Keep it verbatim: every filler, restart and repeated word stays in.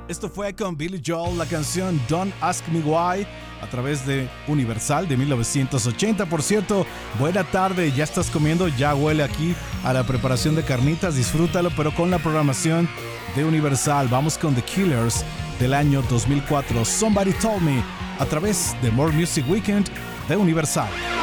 Esto fue con Billy Joel, la canción Don't Ask Me Why, a través de Universal de mil novecientos ochenta. Por cierto, buena tarde, ya estás comiendo, ya huele aquí a la preparación de carnitas, disfrútalo, pero con la programación de Universal. Vamos con The Killers del año dos mil cuatro, Somebody Told Me, a través de More Music Weekend de Universal.